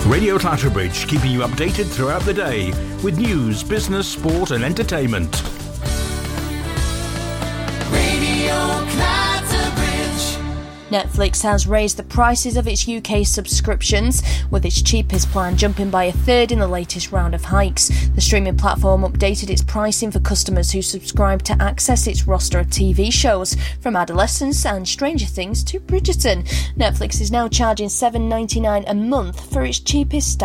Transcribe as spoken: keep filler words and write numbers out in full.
Radio Clatterbridge, keeping you updated throughout the day with news, business, sport and entertainment. Radio Clatterbridge. Netflix has raised the prices of its U K subscriptions, with its cheapest plan jumping by a third in the latest round of hikes. The streaming platform updated its pricing for customers who subscribe to access its roster of T V shows, from Adolescence and Stranger Things to Bridgerton. Netflix is now charging seven dollars ninety-nine a month for its cheapest